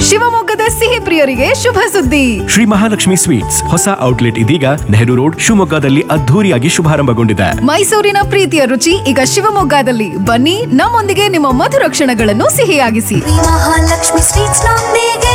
ಶಿವಮೊಗ್ಗದ ಸಿಹಿ ಪ್ರಿಯರಿಗೆ ಶುಭ ಸುದ್ದಿ. ಶ್ರೀ ಮಹಾಲಕ್ಷ್ಮಿ ಸ್ವೀಟ್ಸ್ ಹೊಸ ಔಟ್ಲೆಟ್ ಇದೀಗ ನೆಹರು ರೋಡ್ ಶಿವಮೊಗ್ಗದಲ್ಲಿ ಅದ್ಧೂರಿಯಾಗಿ ಶುಭಾರಂಭಗೊಂಡಿದೆ. ಮೈಸೂರಿನ ಪ್ರೀತಿಯ ರುಚಿ ಈಗ ಶಿವಮೊಗ್ಗದಲ್ಲಿ. ಬನ್ನಿ, ನಮ್ಮೊಂದಿಗೆ ನಿಮ್ಮ ಮಧುರ ಕ್ಷಣಗಳನ್ನು ಸಿಹಿಯಾಗಿಸಿ. ಮಹಾಲಕ್ಷ್ಮಿ ಸ್ವೀಟ್ಸ್ ನೊಂದಿಗೆ.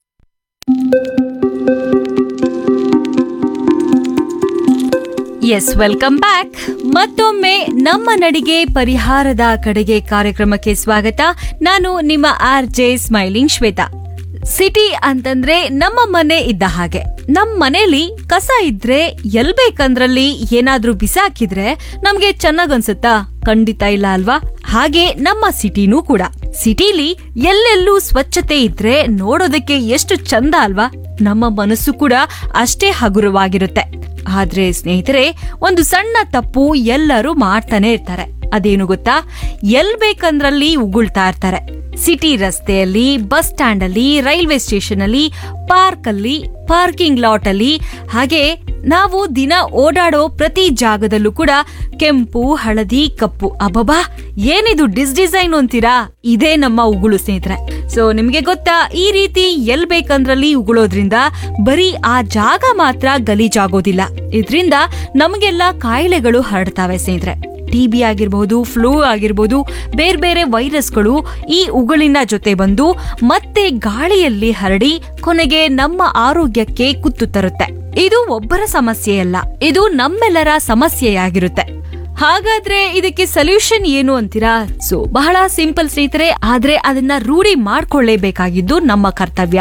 S, welcome back. ಮತ್ತೊಮ್ಮೆ ನಮ್ಮ ನಡಿಗೆ ಪರಿಹಾರದ ಕಡೆಗೆ ಕಾರ್ಯಕ್ರಮಕ್ಕೆ ಸ್ವಾಗತ. ನಾನು ನಿಮ್ಮ RJ ಸ್ಮೈಲಿಂಗ್ ಶ್ವೇತಾ. ಸಿಟಿ ಅಂತಂದ್ರೆ ನಮ್ಮ ಮನೆ ಇದ್ದ ಹಾಗೆ. ನಮ್ ಮನೇಲಿ ಕಸ ಇದ್ರೆ ಎಲ್ ಬೇಕಂದ್ರಲ್ಲಿ ಏನಾದ್ರೂ ಬಿಸಾಕಿದ್ರೆ ನಮ್ಗೆ ಚೆನ್ನಾಗನ್ಸುತ್ತಾ? ಖಂಡಿತ ಇಲ್ಲ ಅಲ್ವಾ? ಹಾಗೆ ನಮ್ಮ ಸಿಟಿನೂ ಕೂಡ. ಸಿಟಿಲಿ ಎಲ್ಲೆಲ್ಲೂ ಸ್ವಚ್ಛತೆ ಇದ್ರೆ ನೋಡೋದಕ್ಕೆ ಎಷ್ಟು ಚಂದ ಅಲ್ವಾ? ನಮ್ಮ ಮನಸ್ಸು ಕೂಡ ಅಷ್ಟೇ ಹಗುರವಾಗಿರುತ್ತೆ. ಆದ್ರೆ ಸ್ನೇಹಿತರೆ, ಒಂದು ಸಣ್ಣ ತಪ್ಪು ಎಲ್ಲರೂ ಮಾಡ್ತಾನೆ ಇರ್ತಾರೆ. ಅದೇನು ಗೊತ್ತಾ? ಎಲ್ ಬೇಕಂದ್ರಲ್ಲಿ ಉಗುಳ್ತಾ ಇರ್ತಾರೆ. ಸಿಟಿ ರಸ್ತೆಯಲ್ಲಿ, ಬಸ್ ಸ್ಟ್ಯಾಂಡ್ ಅಲ್ಲಿ, ರೈಲ್ವೆ ಸ್ಟೇಷನ್ ಅಲ್ಲಿ, ಪಾರ್ಕ್ ಅಲ್ಲಿ, ಪಾರ್ಕಿಂಗ್ ಲಾಟ್ ಅಲ್ಲಿ, ಹಾಗೆ ನಾವು ದಿನ ಓಡಾಡೋ ಪ್ರತಿ ಜಾಗದಲ್ಲೂ ಕೂಡ ಕೆಂಪು, ಹಳದಿ, ಕಪ್ಪು, ಅಬ್ಬಬ್ಬಾ ಏನಿದು ಡಿಸೈನ್ ಅಂತೀರಾ? ಇದೇ ನಮ್ಮ ಉಗುಳು ಸ್ನೇಹಿತರೆ. ಸೊ ನಿಮ್ಗೆ ಗೊತ್ತಾ, ಈ ರೀತಿ ಎಲ್ ಬೇಕಂದ್ರಲ್ಲಿ ಉಗುಳೋದ್ರಿಂದ ಬರೀ ಆ ಜಾಗ ಮಾತ್ರ ಗಲೀಜಾಗೋದಿಲ್ಲ. ಇದ್ರಿಂದ ನಮಗೆಲ್ಲ ಕಾಯಿಲೆಗಳು ಹರಡ್ತಾವೆ ಸ್ನೇಹಿತರೆ. TB ಆಗಿರ್ಬಹುದು, ಫ್ಲೂ ಆಗಿರ್ಬಹುದು, ಬೇರೆ ಬೇರೆ ವೈರಸ್ಗಳು ಈ ಉಗುಳಿನ ಜೊತೆ ಬಂದು ಮತ್ತೆ ಗಾಳಿಯಲ್ಲಿ ಹರಡಿ ಕೊನೆಗೆ ನಮ್ಮ ಆರೋಗ್ಯಕ್ಕೆ ಕುತ್ತು ತರುತ್ತೆ. ಇದು ಒಬ್ಬರ ಸಮಸ್ಯೆಯಲ್ಲ, ಇದು ನಮ್ಮೆಲ್ಲರ ಸಮಸ್ಯೆಯಾಗಿರುತ್ತೆ. ಹಾಗಾದ್ರೆ ಇದಕ್ಕೆ ಸೊಲ್ಯೂಷನ್ ಏನು ಅಂತೀರಾ? ಸೊ ಬಹಳ ಸಿಂಪಲ್ ಸ್ನೇಹಿತರೆ, ಆದ್ರೆ ಅದನ್ನ ರೂಢಿ ಮಾಡ್ಕೊಳ್ಳೇಬೇಕಾಗಿದ್ದು ನಮ್ಮ ಕರ್ತವ್ಯ.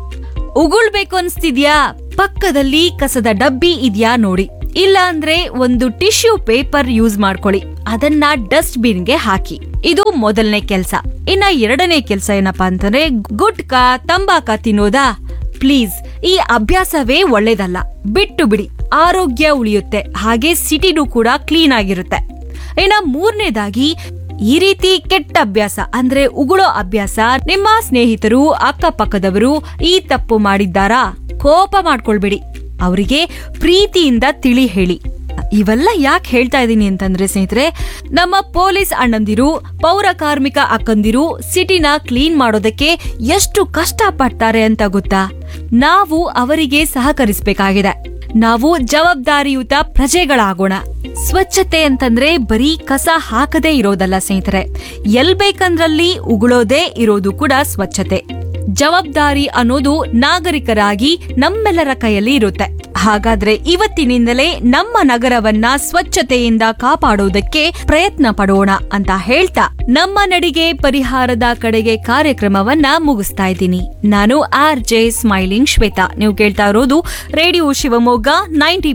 ಉಗುಳ್ಬೇಕು ಅನ್ಸ್ತಿದ್ಯಾ? ಪಕ್ಕದಲ್ಲಿ ಕಸದ ಡಬ್ಬಿ ಇದ್ಯಾ ನೋಡಿ. ಇಲ್ಲ ಅಂದ್ರೆ ಒಂದು ಟಿಶ್ಯೂ ಪೇಪರ್ ಯೂಸ್ ಮಾಡ್ಕೊಳ್ಳಿ, ಅದನ್ನ ಡಸ್ಟ್ ಬಿನ್ಗೆ ಹಾಕಿ. ಇದು ಮೊದಲನೇ ಕೆಲ್ಸ. ಇನ್ನ ಎರಡನೇ ಕೆಲ್ಸ ಏನಪ್ಪಾ ಅಂತಂದ್ರೆ, ಗುಟ್ಕಾ, ತಂಬಾಕ ತಿನ್ನೋದಾ? ಪ್ಲೀಸ್, ಈ ಅಭ್ಯಾಸವೇ ಒಳ್ಳೇದಲ್ಲ, ಬಿಟ್ಟು ಬಿಡಿ. ಆರೋಗ್ಯ ಉಳಿಯುತ್ತೆ, ಹಾಗೆ ಸಿಟಿನೂ ಕೂಡ ಕ್ಲೀನ್ ಆಗಿರುತ್ತೆ. ಇನ್ನ ಮೂರನೇದಾಗಿ, ಈ ರೀತಿ ಕೆಟ್ಟ ಅಭ್ಯಾಸ ಅಂದ್ರೆ ಉಗುಳೋ ಅಭ್ಯಾಸ ನಿಮ್ಮ ಸ್ನೇಹಿತರು, ಅಕ್ಕಪಕ್ಕದವರು ಈ ತಪ್ಪು ಮಾಡಿದ್ದಾರಾ? ಕೋಪ ಮಾಡ್ಕೊಳ್ಬೇಡಿ, ಅವರಿಗೆ ಪ್ರೀತಿಯಿಂದ ತಿಳಿ ಹೇಳಿ. ಇವೆಲ್ಲ ಯಾಕೆ ಹೇಳ್ತಾ ಇದೀನಿ ಅಂತಂದ್ರೆ ಸ್ನೇಹಿತರೆ, ನಮ್ಮ ಪೊಲೀಸ್ ಅಣ್ಣಂದಿರು, ಪೌರ ಕಾರ್ಮಿಕ ಅಕ್ಕಂದಿರು ಸಿಟಿನ ಕ್ಲೀನ್ ಮಾಡೋದಕ್ಕೆ ಎಷ್ಟು ಕಷ್ಟ ಪಡ್ತಾರೆ ಅಂತ ಗೊತ್ತಾ? ನಾವು ಅವರಿಗೆ ಸಹಕರಿಸಬೇಕಾಗಿದೆ. ನಾವು ಜವಾಬ್ದಾರಿಯುತ ಪ್ರಜೆಗಳಾಗೋಣ. ಸ್ವಚ್ಛತೆ ಅಂತಂದ್ರೆ ಬರೀ ಕಸ ಹಾಕದೇ ಇರೋದಲ್ಲ ಸ್ನೇಹಿತರೆ, ಎಲ್ ಬೇಕಂದ್ರಲ್ಲಿ ಉಗುಳೋದೇ ಇರೋದು ಕೂಡ ಸ್ವಚ್ಛತೆ. ಜವಾಬ್ದಾರಿ ಅನ್ನೋದು ನಾಗರಿಕರಾಗಿ ನಮ್ಮೆಲ್ಲರ ಕೈಯಲ್ಲಿ ಇರುತ್ತೆ. ಹಾಗಾದ್ರೆ ಇವತ್ತಿನಿಂದಲೇ ನಮ್ಮ ನಗರವನ್ನ ಸ್ವಚ್ಛತೆಯಿಂದ ಕಾಪಾಡೋದಕ್ಕೆ ಪ್ರಯತ್ನ ಪಡೋಣ ಅಂತ ಹೇಳ್ತಾ ನಮ್ಮ ನಡಿಗೆ ಪರಿಹಾರದ ಕಡೆಗೆ ಕಾರ್ಯಕ್ರಮವನ್ನ ಮುಗಿಸ್ತಾ ಇದ್ದೀನಿ. ನಾನು RJ ಸ್ಮೈಲಿಂಗ್ ಶ್ವೇತಾ. ನೀವು ಕೇಳ್ತಾ ಇರೋದು ರೇಡಿಯೋ ಶಿವಮೊಗ್ಗ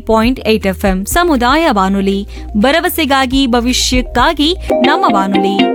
90.8 FM ಸಮುದಾಯ ಬಾನುಲಿ. ಭರವಸೆಗಾಗಿ ಭವಿಷ್ಯಕ್ಕಾಗಿ ನಮ್ಮ ಬಾನುಲಿ.